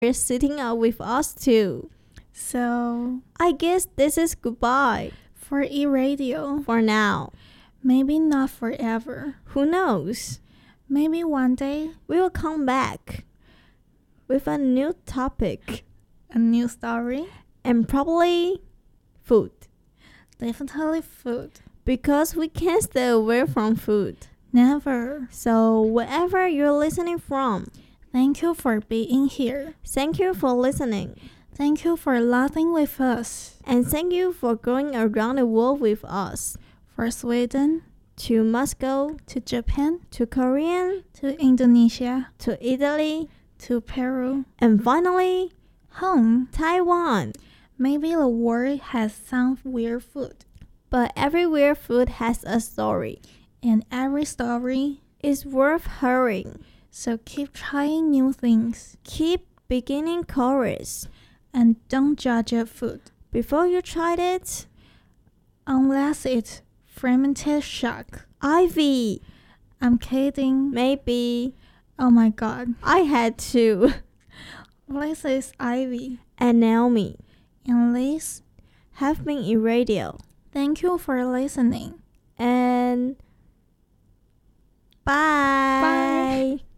You're sitting up with us too. So, I guess this is goodbye for E-Radio, for now. maybe not forever. Who knows? Maybe one day, We will come back with a new topic a new story. and probably food. Definitely food. Because we can't stay away from food. Never. So wherever you're listening from, Thank you for being here. thank you for listening. Thank you for laughing with us. And thank you for going around the world with us. For Sweden, To Moscow, to Japan, to Korean, to Indonesia, to Italy, to Peru. and finally, Home. Taiwan. Maybe the world has some weird food. But every weird food has a story. And every story. It's worth hearing. So keep trying new things. Keep beginning chorus. And don't judge your food. Before you tried it, Unless it's fermented shark. Ivy, I'm kidding. maybe. Oh my god. I had to. This is Ivy. And Naomi And Liz, have been in radio. thank you for listening. And bye. Bye.